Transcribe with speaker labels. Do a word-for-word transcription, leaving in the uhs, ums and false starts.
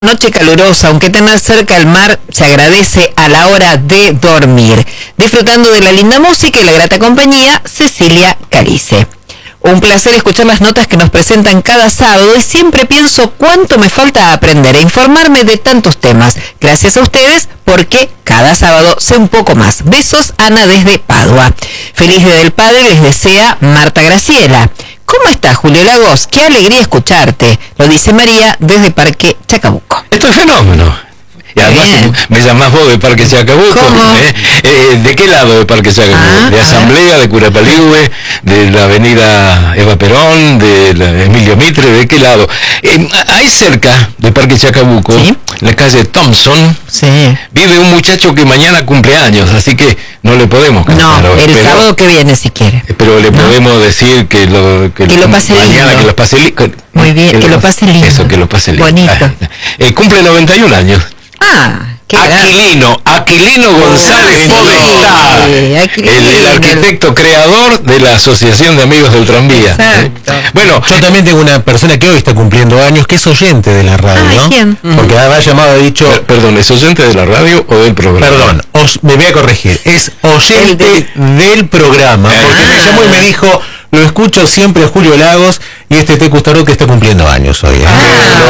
Speaker 1: Noche calurosa, aunque tener cerca el mar se agradece a la hora de dormir. Disfrutando de la linda música y la grata compañía, Cecilia Carice. Un placer escuchar las notas que nos presentan cada sábado y siempre pienso cuánto me falta aprender e informarme de tantos temas. Gracias a ustedes porque cada sábado sé un poco más. Besos, Ana desde Padua. Feliz Día del Padre les desea Marta Graciela. ¿Cómo estás, Julio Lagos? Qué alegría escucharte. Lo dice María desde Parque Chacabuco.
Speaker 2: Esto es fenómeno. Y además
Speaker 1: Bien.
Speaker 2: me llamás vos de Parque Chacabuco. ¿eh? Eh, ¿De qué lado de Parque Chacabuco?
Speaker 1: Ah,
Speaker 2: ¿De Asamblea, de Curapaligue, de la avenida Eva Perón, de la Emilio Mitre? ¿De qué lado? Eh, hay cerca de Parque Chacabuco,
Speaker 1: ¿Sí?
Speaker 2: en la calle Thompson,
Speaker 1: Sí.
Speaker 2: vive un muchacho que mañana cumple años, así que no le podemos cantar
Speaker 1: No,
Speaker 2: hoy,
Speaker 1: el
Speaker 2: pero-
Speaker 1: sábado que viene si quiere.
Speaker 2: Pero le
Speaker 1: ¿No?
Speaker 2: podemos decir que lo, que
Speaker 1: Que lo pase
Speaker 2: mañana
Speaker 1: lindo.
Speaker 2: que lo pase lindo.
Speaker 1: Muy bien, que lo pase lindo.
Speaker 2: Eso, que lo pase lindo.
Speaker 1: Bonito.
Speaker 2: Eh, cumple noventa y un años.
Speaker 1: Ah, qué grande.
Speaker 2: Aquilino, Aquilino González
Speaker 1: sí,
Speaker 2: Podestá,
Speaker 1: Aquilino.
Speaker 2: el, el arquitecto creador de la Asociación de Amigos del Tranvía.
Speaker 1: Exacto.
Speaker 2: ¿eh? Bueno,
Speaker 3: Yo también tengo una persona que hoy está cumpliendo años, que es oyente de la radio,
Speaker 1: Ay,
Speaker 3: ¿no?
Speaker 1: ¿quién?
Speaker 3: Porque me ha llamado y ha dicho,
Speaker 2: per- perdón, ¿es oyente de la radio o del programa?
Speaker 3: perdón, os- me voy a corregir, es oyente del programa, porque me
Speaker 1: Ah.
Speaker 3: llamó y me dijo, lo escucho siempre a Julio Lagos y este Tecu Starot que está cumpliendo años hoy. ¿eh?
Speaker 1: Ah,